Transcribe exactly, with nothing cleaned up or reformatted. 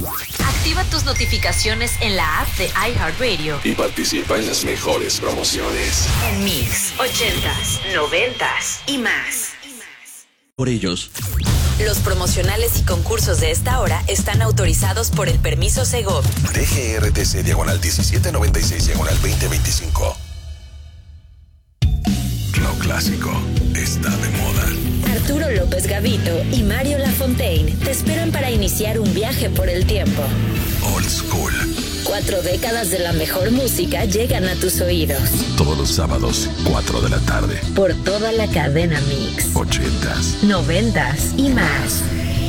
Activa tus notificaciones en la app de iHeartRadio y participa en las mejores promociones. en Mix, ochentas, noventas y más. Por ellos. Los promocionales y concursos de esta hora están autorizados por el permiso Segov. D G R T C diagonal diecisiete noventa y seis diagonal veinte veinticinco. Lo clásico está de moda. Arturo López Gavito y Mario Lafontaine te esperan para iniciar un viaje por el tiempo. Old School. Cuatro décadas de la mejor música llegan a tus oídos. Todos los sábados, cuatro de la tarde. Por toda la cadena Mix. Ochentas. Noventas y más.